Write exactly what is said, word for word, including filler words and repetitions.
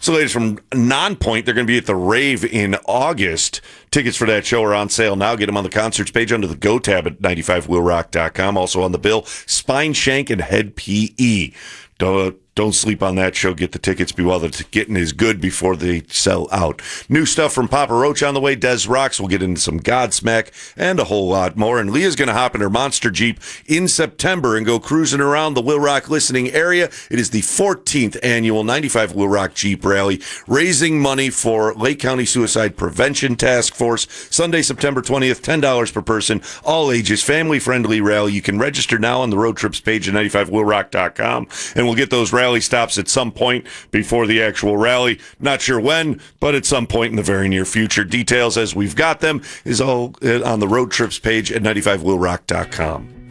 So, ladies, from Non-Point, they're going to be at the Rave in August. Tickets for that show are on sale now. Get them on the concerts page under the Go tab at ninety-five wheel rock dot com. Also on the bill, Spine Shank and Head P E. Don't, don't sleep on that show. Get the tickets while the getting is good before they sell out. New stuff from Papa Roach on the way. Des Rocks. We'll get into some Godsmack and a whole lot more. And Leah's going to hop in her Monster Jeep in September and go cruising around the Will Rock listening area. It is the fourteenth annual ninety-five Will Rock Jeep Rally, raising money for Lake County Suicide Prevention Task Force. Sunday, September twentieth, ten dollars per person, all ages, family-friendly rally. You can register now on the road trips page at ninety-five wheel rock dot com, and we'll get those rally stops at some point before the actual rally. Not sure when, but at some point in the very near future. Details as we've got them is all on the road trips page at ninety-five wheel rock dot com.